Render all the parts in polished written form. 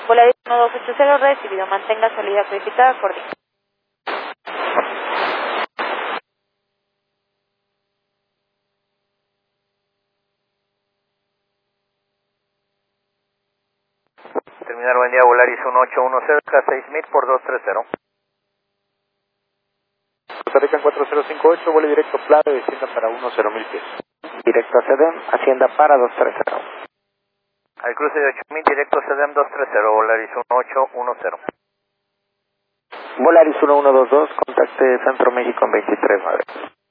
Volaris 1280 recibido, mantenga salida codificada, coordina. Terminar, buen día, Volaris 1810, K6000 por 230. Costa Rica 4058, vuelo directo Plata, descienda para 10.000 pies. Directo a CEDEM, Hacienda para 230. Al cruce de 8000, directo CEDEM 230, Volaris 1810. Volaris 1122, contacte Centro México en 239.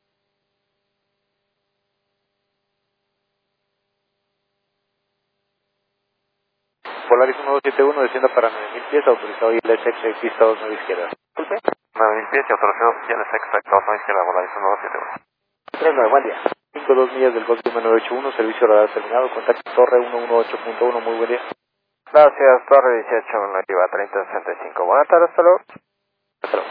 Volaris 1271, descienda para 9.000 pies, autorizado ILS pista 29 izquierda. Disculpe. 9000 pies y autorizados oficiales exacto, no izquierda, Volaris 1271. 39, buen día. 52 millas del Golfo 981, servicio radar terminado, contacto Torre 118.1, muy buen día. Gracias, Torre 18, Nativa 3065. Buenas tardes, hasta luego. Hasta luego.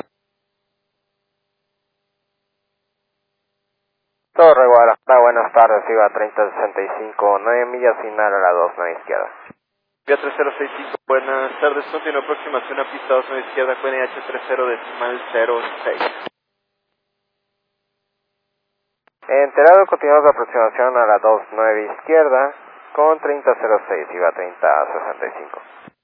Torre Guadalajara, buenas tardes, Iba 3065, 9 millas final a la 29 izquierda. Vía 3065, buenas tardes, continúa aproximación a pista 29 izquierda, QNH 30 06. Enterado, continuamos la aproximación a la 29 izquierda con 3006, Iba 3065.